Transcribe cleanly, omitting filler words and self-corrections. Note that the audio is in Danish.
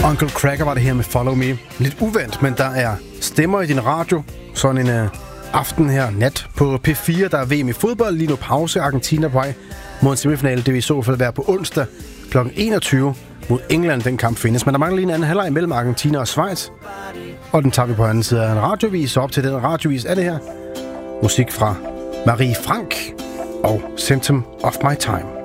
Uncle Cracker var det her med Follow Me. Lidt uvendt, men der er stemmer i din radio. Sådan en aften her, nat på P4. Der er VM i fodbold. Lige nu pause. Argentina på vej mod en semifinale. Det vil i så fald være på onsdag kl. 21 mod England. Den kamp findes. Men der mangler lige en anden halvleg mellem Argentina og Schweiz. Og den tager vi på anden side af en radiovis. Så op til den radiovis er det her musik fra Marie Frank og Symptom of My Time.